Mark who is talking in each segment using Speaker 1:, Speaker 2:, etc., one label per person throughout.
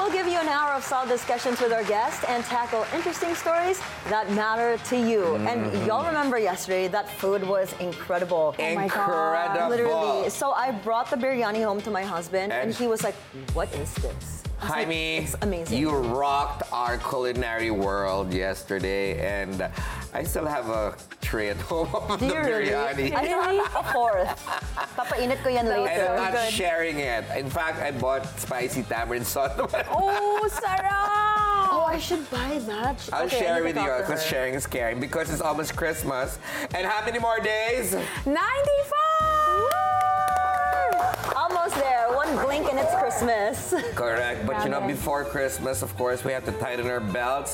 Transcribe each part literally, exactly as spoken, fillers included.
Speaker 1: We'll give you an hour of solid discussions with our guests and tackle interesting stories that matter to you. Mm-hmm. And y'all remember yesterday that food was incredible.
Speaker 2: Oh my God.
Speaker 1: Literally. So I brought the biryani home to my husband, and,
Speaker 2: And
Speaker 1: he was like, "What is this?"
Speaker 2: Jaime,
Speaker 1: like, it's amazing.
Speaker 2: You rocked our culinary world yesterday, and I still have a tray at home of
Speaker 1: Do
Speaker 2: the
Speaker 1: you really?
Speaker 2: biryani.
Speaker 1: I have a fourth. Papainit ko yan
Speaker 2: And
Speaker 1: later.
Speaker 2: I'm not
Speaker 3: Good.
Speaker 2: sharing it. In fact, I bought spicy tamarind sauce.
Speaker 3: Oh, sarap!
Speaker 1: Oh, I should buy that.
Speaker 2: I'll
Speaker 1: Okay, I
Speaker 2: share
Speaker 1: need
Speaker 2: with
Speaker 1: to
Speaker 2: you
Speaker 1: talk to
Speaker 2: because
Speaker 1: her.
Speaker 2: sharing is caring, because it's almost Christmas. And how many more days?
Speaker 3: ninety-five!
Speaker 1: Almost there. One blink and it's Christmas.
Speaker 2: Correct. But you know,
Speaker 3: Grabe.
Speaker 2: before Christmas, of course, we have to tighten our belts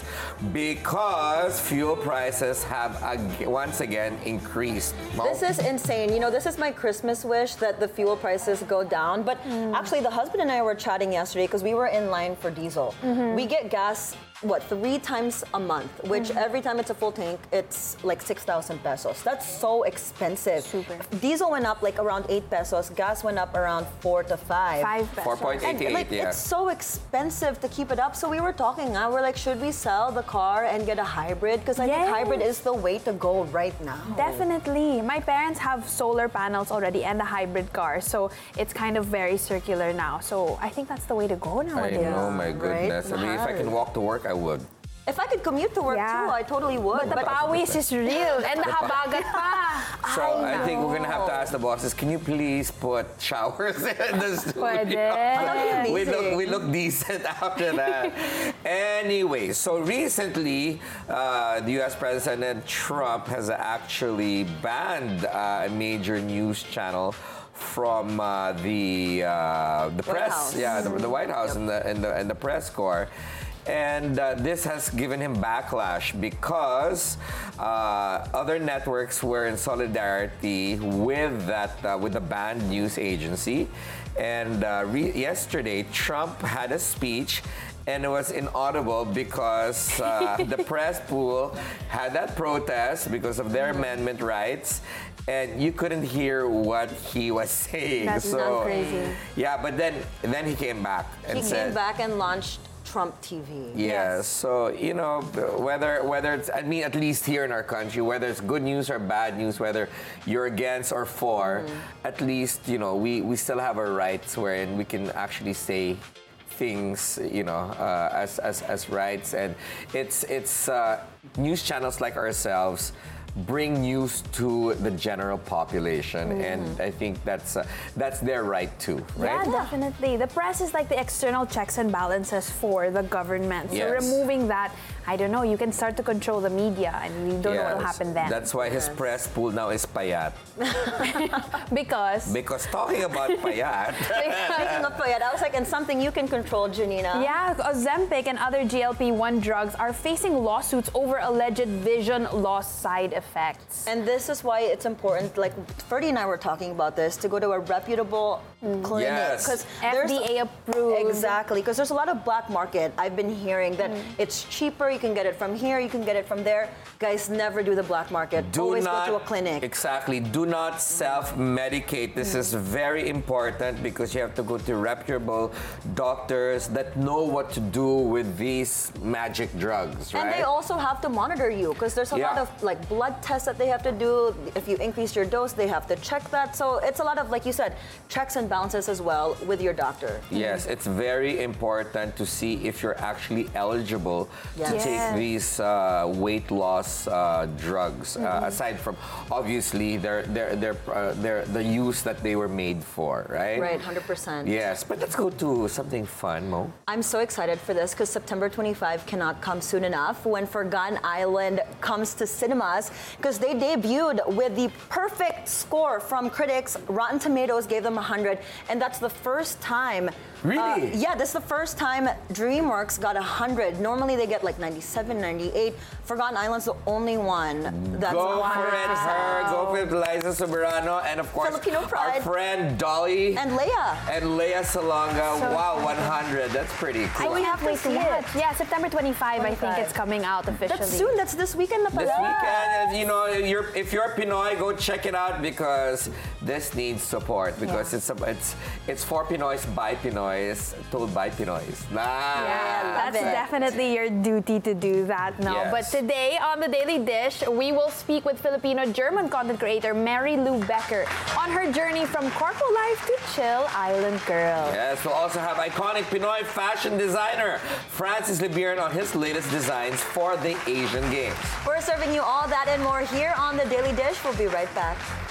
Speaker 2: because fuel prices have ag- once again increased. Mo?
Speaker 1: This is insane. You know, this is my Christmas wish that the fuel prices go down. But actually, the husband and I were chatting yesterday because we were in line for diesel. We get gas, what, three times a month, which every time it's a full tank, it's like six thousand pesos. That's so expensive.
Speaker 3: Super.
Speaker 1: Diesel went up like around eight pesos. Gas went up around four to five.
Speaker 3: Five pesos.
Speaker 2: four point eight
Speaker 1: And
Speaker 2: eight,
Speaker 1: like,
Speaker 2: yeah.
Speaker 1: it's so expensive to keep it up. So we were talking now. We're like, should we sell the car and get a hybrid? Because I think
Speaker 3: Yes.
Speaker 1: hybrid is the way to go right now.
Speaker 3: Definitely. My parents have solar panels already and a hybrid car, so it's kind of very circular now. So I think that's the way to go
Speaker 2: I
Speaker 3: nowadays.
Speaker 2: know, my
Speaker 1: right?
Speaker 2: goodness. I mean, if I can walk to work, I would.
Speaker 1: If I could commute to work
Speaker 3: Yeah.
Speaker 1: too, I totally would.
Speaker 3: But the pawis is real and the habagat pa.
Speaker 2: So I,
Speaker 1: I
Speaker 2: think we're gonna have to
Speaker 1: know.
Speaker 2: ask the bosses, can you please put showers in the studio?
Speaker 3: Pwede.
Speaker 2: We look,
Speaker 1: Amazing.
Speaker 2: we look decent after that. Anyway, so recently, uh, the U S President Trump has actually banned uh, a major news channel from uh, the uh, the press,
Speaker 1: House.
Speaker 2: yeah, the, the White House and the and the and the press corps. And uh, this has given him backlash because uh, other networks were in solidarity with that uh, with the banned news agency. And uh, re- yesterday, Trump had a speech, and it was inaudible because uh, the press pool had that protest because of their amendment rights. And you couldn't hear what he was saying.
Speaker 3: That's
Speaker 2: so
Speaker 3: not crazy.
Speaker 2: yeah, but then then he came back and
Speaker 1: He
Speaker 2: said,
Speaker 1: came back and launched Trump T V.
Speaker 2: yeah, so you know whether whether it's, I mean, at least here in our country, whether it's good news or bad news, whether you're against or for, at least you know we, we still have our rights wherein we can actually say things, you know, uh, as, as as rights, and it's it's uh, news channels like ourselves bring news to the general population, and I think that's uh, that's their right too, right?
Speaker 3: Yeah, definitely. The press is like the external checks and balances for the government. So
Speaker 2: Yes.
Speaker 3: removing that, I don't know, you can start to control the media and we don't know what will
Speaker 2: Yes.
Speaker 3: happen then.
Speaker 2: That's why his press pool now is payat.
Speaker 3: because
Speaker 2: Because talking about payat,
Speaker 1: Speaking of payat, I was like, and something you can control, Janina.
Speaker 3: yeah, Ozempic and other G L P one drugs are facing lawsuits over alleged vision loss side effects.
Speaker 1: And this is why it's important, like Ferdy and I were talking about this, to go to a reputable clinic.
Speaker 2: Yes.
Speaker 1: Because
Speaker 3: F D A approved.
Speaker 1: Exactly, because there's a lot of black market. I've been hearing that
Speaker 3: Mm.
Speaker 1: it's cheaper, you can get it from here, you can get it from there. Guys, never do the black market.
Speaker 2: do
Speaker 1: Always
Speaker 2: not
Speaker 1: go to a clinic.
Speaker 2: exactly. Do not self-medicate. This is very important because you have to go to reputable doctors that know what to do with these magic drugs, right?
Speaker 1: And they also have to monitor you because there's a lot
Speaker 2: Yeah.
Speaker 1: of like blood tests that they have to do. If you increase your dose, they have to check that. So it's a lot of, like you said, checks and balances as well with your doctor.
Speaker 2: Yes, it's very important to see if you're actually eligible
Speaker 1: Yes.
Speaker 2: to take
Speaker 3: Yes.
Speaker 2: these uh, weight loss uh, drugs. Uh, aside from obviously their their their uh, their the use that they were made for, right?
Speaker 1: Right, one hundred percent.
Speaker 2: Yes, but let's go to something fun, Mo.
Speaker 1: I'm so excited for this because September twenty-fifth cannot come soon enough when Forgotten Island comes to cinemas because they debuted with the perfect score from critics. Rotten Tomatoes gave them one hundred, and that's the first time.
Speaker 2: Really?
Speaker 1: Uh, yeah, this is the first time DreamWorks got one hundred. Normally they get like ninety-seven, ninety-eight. Forgotten Island's the only one that's
Speaker 2: Go
Speaker 1: one
Speaker 2: for
Speaker 1: hundred
Speaker 2: it,
Speaker 1: percent.
Speaker 2: her. Go for it, Liza Soberano, and of course
Speaker 1: Filipino
Speaker 2: our
Speaker 1: pride.
Speaker 2: friend Dolly
Speaker 1: And Leia.
Speaker 2: and Leia Salonga. manga.
Speaker 3: So
Speaker 2: wow, one hundred. That's pretty cool.
Speaker 3: I
Speaker 1: we
Speaker 3: can't
Speaker 1: have to
Speaker 3: wait to
Speaker 1: see
Speaker 3: watch.
Speaker 1: it.
Speaker 3: Yeah, September twenty-fifth, I think
Speaker 1: twenty-five.
Speaker 3: it's coming out officially.
Speaker 1: That's soon. That's this weekend na pala.
Speaker 2: This weekend, and, you know, you're, if you're Pinoy, go check it out because this needs support because
Speaker 3: Yeah.
Speaker 2: it's a, it's it's for Pinoys by Pinoys, told by Pinoys. Nah.
Speaker 3: Yeah, that's
Speaker 1: it.
Speaker 3: definitely your duty to do that now.
Speaker 2: Yes.
Speaker 3: But today on the Daily Dish, we will speak with Filipino-German content creator Mary Lou Becker on her journey from corpo life to chill island girl.
Speaker 2: Yes, we'll also have iconic Pinoy fashion designer Francis Libiran on his latest designs for the Asian Games.
Speaker 1: We're serving you all that and more here on the Daily Dish. We'll be right back.